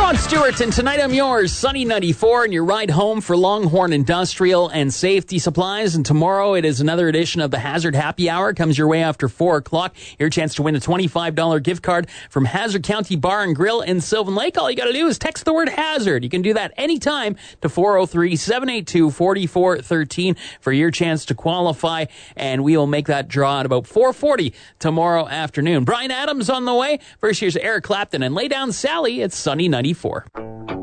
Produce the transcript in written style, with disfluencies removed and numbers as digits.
Rod Stewart, and tonight I'm yours, Sunny 94, and your ride home for Longhorn Industrial and Safety Supplies. And tomorrow it is another edition of the Hazard Happy Hour. Comes your way after 4 o'clock. Your chance to win a $25 gift card from Hazard County Bar and Grill in Sylvan Lake. All you got to do is text the word Hazard. You can do that anytime to 403-782-4413 for your chance to qualify. And we will make that draw at about 4:40 tomorrow afternoon. Brian Adams on the way. First, here's Eric Clapton and Lay Down Sally. It's Sunny 94.